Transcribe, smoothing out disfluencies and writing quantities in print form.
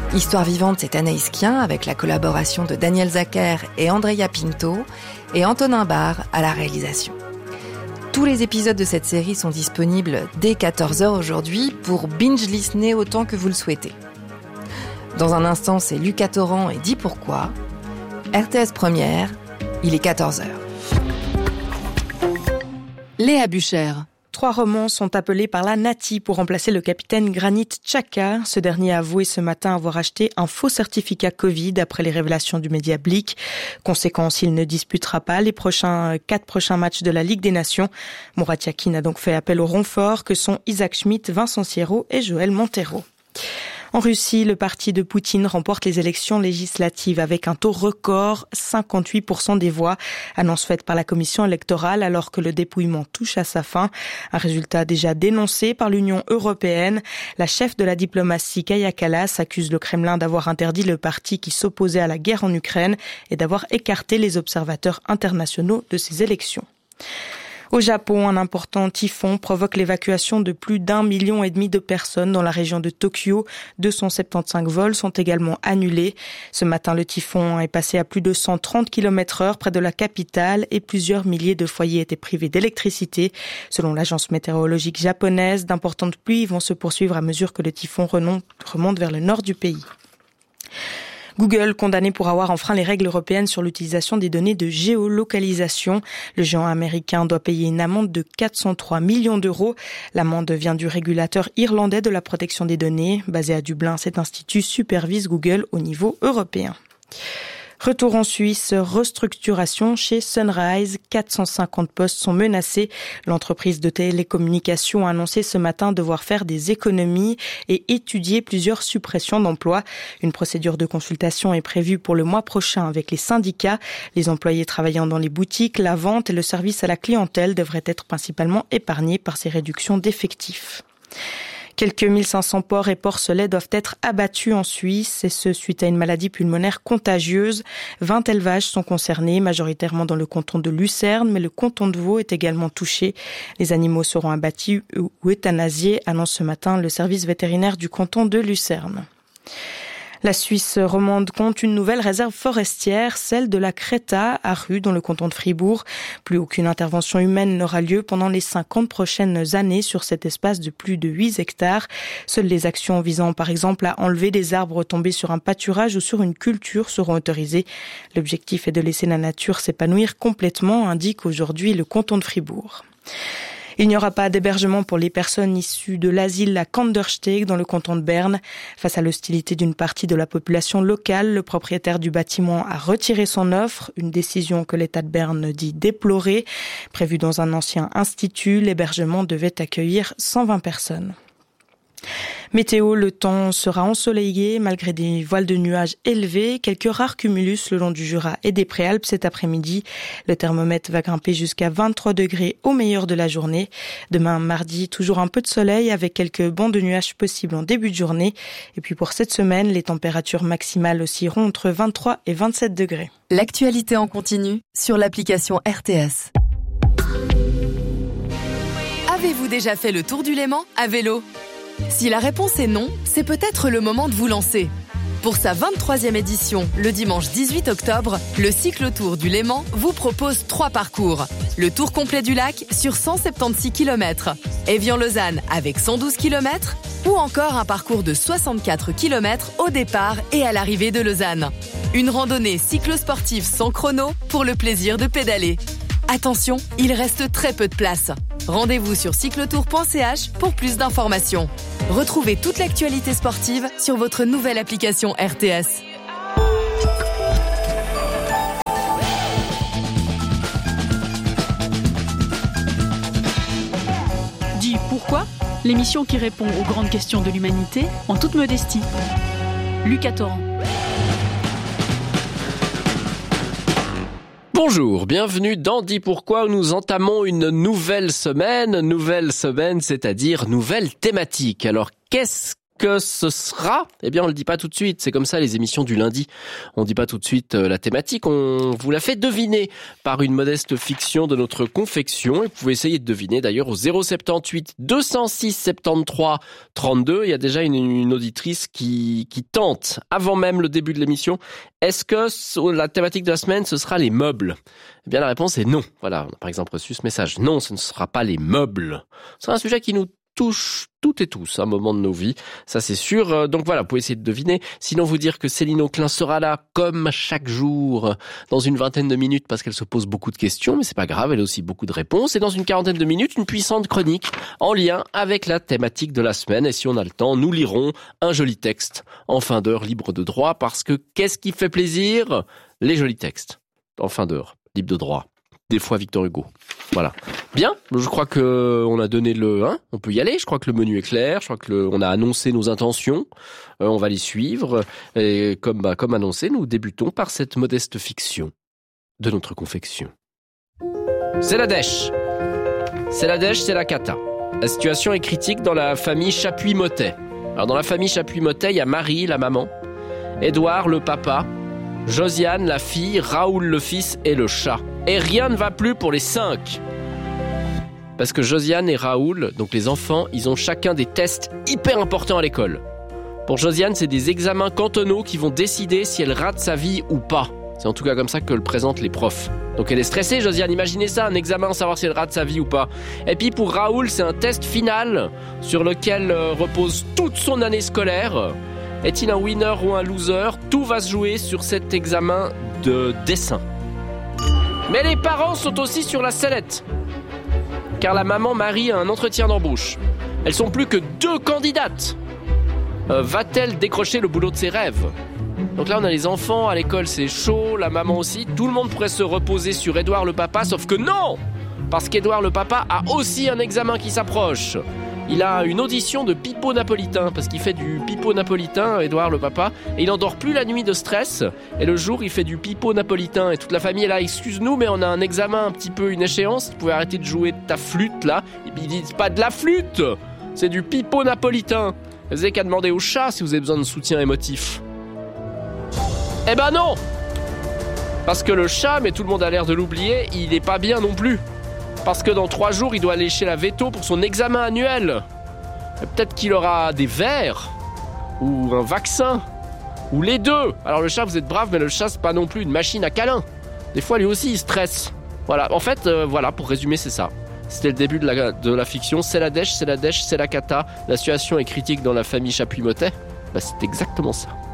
Histoire vivante, c'est Anaïs Kien avec la collaboration de Daniel Zacher et Andrea Pinto et Antonin Barre à la réalisation. Tous les épisodes de cette série sont disponibles dès 14h aujourd'hui pour binge-listener autant que vous le souhaitez. Dans un instant, c'est Lucas Torrent et Dis pourquoi. RTS Première, il est 14h. Léa Bucher. 3 Romands sont appelés par la Nati pour remplacer le capitaine Granit Xhaka. Ce dernier a avoué ce matin avoir acheté un faux certificat Covid après les révélations du média Blick. Conséquence, il ne disputera pas les 4 prochains matchs de la Ligue des Nations. Murat Yakin a donc fait appel aux renforts que sont Isaac Schmidt, Vincent Sierro et Joël Montero. En Russie, le parti de Poutine remporte les élections législatives avec un taux record, 58% des voix, annonce faite par la commission électorale alors que le dépouillement touche à sa fin. Un résultat déjà dénoncé par l'Union européenne. La chef de la diplomatie, Kaja Kallas, accuse le Kremlin d'avoir interdit le parti qui s'opposait à la guerre en Ukraine et d'avoir écarté les observateurs internationaux de ces élections. Au Japon, un important typhon provoque l'évacuation de plus d'1,5 million de personnes dans la région de Tokyo. 275 vols sont également annulés. Ce matin, le typhon est passé à plus de 130 km/h près de la capitale et plusieurs milliers de foyers étaient privés d'électricité. Selon l'agence météorologique japonaise, d'importantes pluies vont se poursuivre à mesure que le typhon remonte vers le nord du pays. Google, condamné pour avoir enfreint les règles européennes sur l'utilisation des données de géolocalisation. Le géant américain doit payer une amende de 403 millions d'euros. L'amende vient du régulateur irlandais de la protection des données. Basé à Dublin, cet institut supervise Google au niveau européen. Retour en Suisse, restructuration chez Sunrise. 450 postes sont menacés. L'entreprise de télécommunications a annoncé ce matin devoir faire des économies et étudier plusieurs suppressions d'emplois. Une procédure de consultation est prévue pour le mois prochain avec les syndicats. Les employés travaillant dans les boutiques, la vente et le service à la clientèle devraient être principalement épargnés par ces réductions d'effectifs. Quelques 1500 porcs et porcelets doivent être abattus en Suisse, et ce suite à une maladie pulmonaire contagieuse. 20 élevages sont concernés, majoritairement dans le canton de Lucerne, mais le canton de Vaud est également touché. Les animaux seront abattus ou euthanasiés, annonce ce matin le service vétérinaire du canton de Lucerne. La Suisse romande compte une nouvelle réserve forestière, celle de la Créta, à Rue, dans le canton de Fribourg. Plus aucune intervention humaine n'aura lieu pendant les 50 prochaines années sur cet espace de plus de 8 hectares. Seules les actions visant par exemple à enlever des arbres tombés sur un pâturage ou sur une culture seront autorisées. L'objectif est de laisser la nature s'épanouir complètement, indique aujourd'hui le canton de Fribourg. Il n'y aura pas d'hébergement pour les personnes issues de l'asile à Kandersteg dans le canton de Berne. Face à l'hostilité d'une partie de la population locale, le propriétaire du bâtiment a retiré son offre, une décision que l'État de Berne dit déplorer. Prévu dans un ancien institut, l'hébergement devait accueillir 120 personnes. Météo, le temps sera ensoleillé malgré des voiles de nuages élevés, quelques rares cumulus le long du Jura et des Préalpes cet après-midi. Le thermomètre va grimper jusqu'à 23 degrés au meilleur de la journée. Demain, mardi, toujours un peu de soleil avec quelques bancs de nuages possibles en début de journée. Et puis pour cette semaine, les températures maximales oscilleront entre 23 et 27 degrés. L'actualité en continu sur l'application RTS. Avez-vous déjà fait le tour du Léman à vélo ? Si la réponse est non, c'est peut-être le moment de vous lancer. Pour sa 23e édition, le dimanche 18 octobre, le cyclotour du Léman vous propose 3 parcours. Le tour complet du lac sur 176 km, Évian-Lausanne avec 112 km, ou encore un parcours de 64 km au départ et à l'arrivée de Lausanne. Une randonnée cyclosportive sans chrono pour le plaisir de pédaler. Attention, il reste très peu de place. Rendez-vous sur cyclotour.ch pour plus d'informations. Retrouvez toute l'actualité sportive sur votre nouvelle application RTS. Dis pourquoi ? L'émission qui répond aux grandes questions de l'humanité en toute modestie. Lucas Torrent. Bonjour, bienvenue dans Dis pourquoi où nous entamons une nouvelle semaine, c'est-à-dire nouvelle thématique. Alors qu'est-ce que ce sera, eh bien on le dit pas tout de suite. C'est comme ça les émissions du lundi. On dit pas tout de suite la thématique. On vous la fait deviner par une modeste fiction de notre confection. Et vous pouvez essayer de deviner d'ailleurs au 078 206 73 32. Il y a déjà une auditrice qui tente avant même le début de l'émission. Est-ce que la thématique de la semaine ce sera les meubles? Eh bien la réponse est non. Voilà, on a par exemple reçu ce message. Non, ce ne sera pas les meubles. Ce sera un sujet qui nous touche toutes et tous à un moment de nos vies, ça c'est sûr. Donc voilà, vous pouvez essayer de deviner. Sinon vous dire que Céline Auclin sera là comme chaque jour dans une vingtaine de minutes parce qu'elle se pose beaucoup de questions, mais c'est pas grave, elle a aussi beaucoup de réponses. Et dans une quarantaine de minutes, une puissante chronique en lien avec la thématique de la semaine. Et si on a le temps, nous lirons un joli texte en fin d'heure libre de droit parce que qu'est-ce qui fait plaisir? Les jolis textes en fin d'heure, libre de droit. Des fois Victor Hugo. Voilà. Bien, je crois que on a donné on peut y aller. Je crois que le menu est clair. Je crois que on a annoncé nos intentions. On va les suivre. Et comme annoncé, nous débutons par cette modeste fiction de notre confection. C'est la dèche. C'est la dèche, c'est la cata. La situation est critique dans la famille Chapuis-Motet. Alors dans la famille Chapuis-Motet, il y a Marie, la maman, Édouard, le papa, Josiane, la fille, Raoul, le fils et le chat. Et rien ne va plus pour les 5. Parce que Josiane et Raoul, donc les enfants, ils ont chacun des tests hyper importants à l'école. Pour Josiane, c'est des examens cantonaux qui vont décider si elle rate sa vie ou pas. C'est en tout cas comme ça que le présentent les profs. Donc elle est stressée, Josiane, imaginez ça, un examen, savoir si elle rate sa vie ou pas. Et puis pour Raoul, c'est un test final sur lequel repose toute son année scolaire. Est-il un winner ou un loser? Tout va se jouer sur cet examen de dessin. Mais les parents sont aussi sur la sellette. Car la maman Marie a un entretien d'embauche. Elles sont plus que 2 candidates. Va-t-elle décrocher le boulot de ses rêves? Donc là on a les enfants, à l'école c'est chaud, la maman aussi. Tout le monde pourrait se reposer sur Édouard le papa, sauf que non! Parce qu'Édouard le papa a aussi un examen qui s'approche. Il a une audition de pipeau napolitain, parce qu'il fait du pipeau napolitain, Édouard le papa, et il n'endort plus la nuit de stress, et le jour il fait du pipeau napolitain, et toute la famille est là, excuse-nous, mais on a un examen un petit peu, une échéance, tu pouvais arrêter de jouer de ta flûte là, et puis il dit, pas de la flûte, c'est du pipeau napolitain. Vous n'avez qu'à demander au chat si vous avez besoin de soutien émotif. Eh ben non! Parce que le chat, mais tout le monde a l'air de l'oublier, il est pas bien non plus. Parce que dans 3 jours, il doit aller chez la Veto pour son examen annuel. Et peut-être qu'il aura des vers, ou un vaccin, ou les deux. Alors le chat, vous êtes brave, mais le chat, c'est pas non plus une machine à câlin. Des fois, lui aussi, il stresse. Voilà, en fait, voilà, pour résumer, c'est ça. C'était le début de la fiction. C'est la dèche, c'est la cata. La situation est critique dans la famille Chapuis-Motet. Bah, c'est exactement ça.